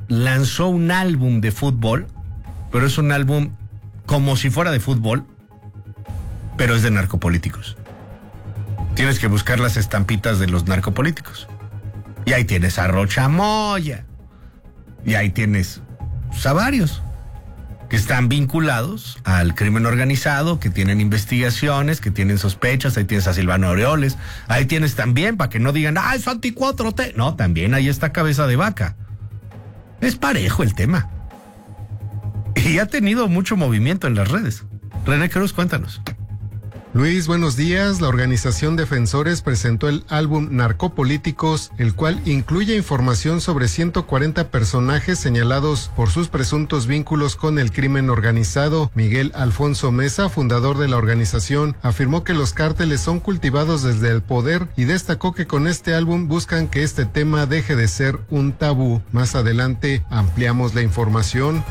lanzó un álbum de fútbol, pero es un álbum como si fuera de fútbol, pero es de narcopolíticos. Tienes que buscar las estampitas de los narcopolíticos. Y ahí tienes a Rocha Moya. Y ahí tienes a varios que están vinculados al crimen organizado, que tienen investigaciones, que tienen sospechas. Ahí tienes a Silvano Aureoles. Ahí tienes también, para que no digan, es anti-4T. No, también ahí está Cabeza de Vaca. Es parejo el tema. Y ha tenido mucho movimiento en las redes. René Cruz, cuéntanos. Luis, buenos días. La organización Defensores presentó el álbum Narcopolíticos, el cual incluye información sobre 140 personajes señalados por sus presuntos vínculos con el crimen organizado. Miguel Alfonso Mesa, fundador de la organización, afirmó que los cárteles son cultivados desde el poder y destacó que con este álbum buscan que este tema deje de ser un tabú. Más adelante ampliamos la información.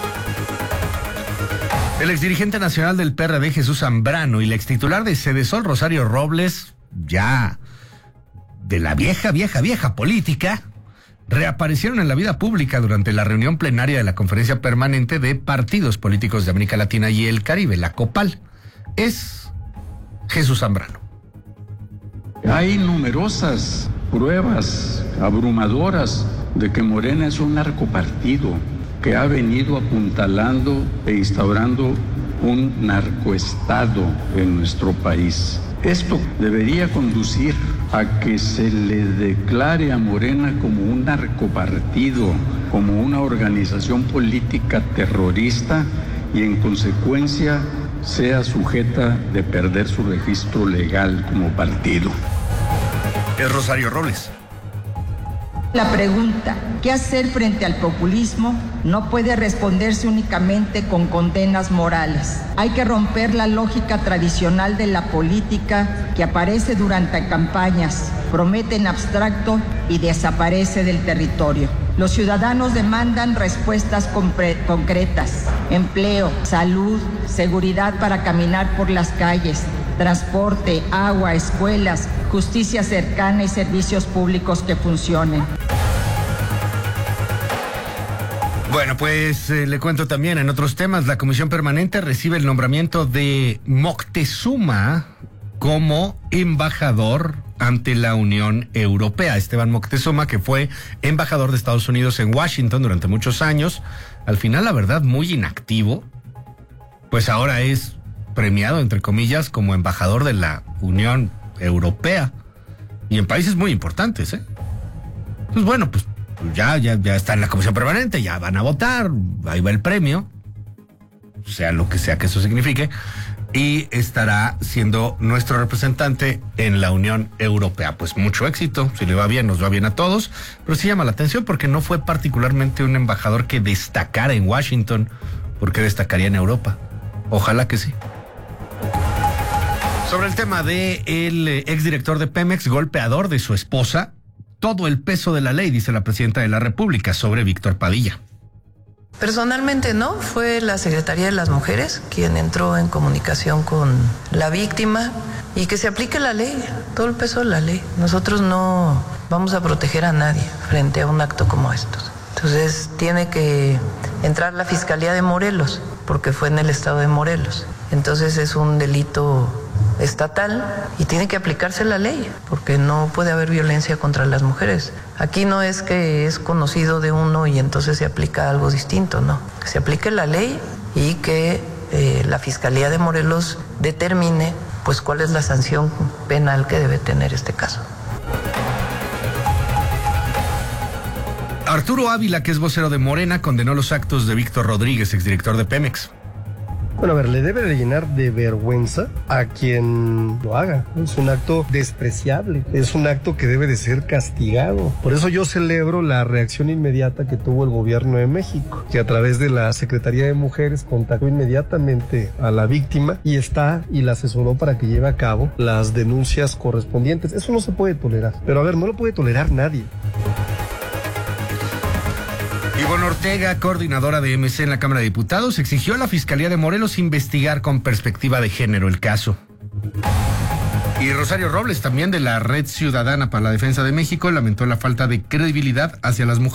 El exdirigente nacional del PRD, Jesús Zambrano, y la extitular de Sedesol, Rosario Robles, ya de la vieja política, reaparecieron en la vida pública durante la reunión plenaria de la Conferencia Permanente de Partidos Políticos de América Latina y el Caribe, la COPAL. Es Jesús Zambrano. Hay numerosas pruebas abrumadoras de que Morena es un narcopartido que ha venido apuntalando e instaurando un narcoestado en nuestro país. Esto debería conducir a que se le declare a Morena como un narcopartido, como una organización política terrorista y en consecuencia sea sujeta de perder su registro legal como partido. Es Rosario Robles. La pregunta, ¿qué hacer frente al populismo?, no puede responderse únicamente con condenas morales. Hay que romper la lógica tradicional de la política que aparece durante campañas, promete en abstracto y desaparece del territorio. Los ciudadanos demandan respuestas concretas: empleo, salud, seguridad para caminar por las calles, transporte, agua, escuelas, justicia cercana y servicios públicos que funcionen. Bueno, pues le cuento también en otros temas. La Comisión Permanente recibe el nombramiento de Moctezuma como embajador ante la Unión Europea. Esteban Moctezuma, que fue embajador de Estados Unidos en Washington durante muchos años, al final, la verdad, muy inactivo, pues ahora es premiado, entre comillas, como embajador de la Unión Europea y en países muy importantes, Pues bueno, pues ya está en la Comisión Permanente, ya van a votar, ahí va el premio, sea lo que sea que eso signifique, y estará siendo nuestro representante en la Unión Europea. Pues mucho éxito, si le va bien, nos va bien a todos, pero sí llama la atención porque no fue particularmente un embajador que destacara en Washington, porque destacaría en Europa. Ojalá que sí. Sobre el tema de el exdirector de Pemex, golpeador de su esposa, todo el peso de la ley, dice la presidenta de la República sobre Víctor Padilla. Personalmente no, fue la Secretaría de las Mujeres quien entró en comunicación con la víctima y que se aplique la ley, todo el peso de la ley. Nosotros no vamos a proteger a nadie frente a un acto como estos. Entonces tiene que entrar la Fiscalía de Morelos, porque fue en el estado de Morelos. Entonces es un delito estatal y tiene que aplicarse la ley, porque no puede haber violencia contra las mujeres. Aquí no es que es conocido de uno y entonces se aplica algo distinto, no. Que se aplique la ley y que la Fiscalía de Morelos determine pues cuál es la sanción penal que debe tener este caso. Arturo Ávila, que es vocero de Morena, condenó los actos de Víctor Rodríguez, exdirector de Pemex. Bueno, a ver, le debe de llenar de vergüenza a quien lo haga. Es un acto despreciable, es un acto que debe de ser castigado. Por eso yo celebro la reacción inmediata que tuvo el gobierno de México, que a través de la Secretaría de Mujeres contactó inmediatamente a la víctima y la asesoró para que lleve a cabo las denuncias correspondientes. Eso no se puede tolerar. Pero a ver, no lo puede tolerar nadie. Ivonne Ortega, coordinadora de MC en la Cámara de Diputados, exigió a la Fiscalía de Morelos investigar con perspectiva de género el caso. Y Rosario Robles, también de la Red Ciudadana para la Defensa de México, lamentó la falta de credibilidad hacia las mujeres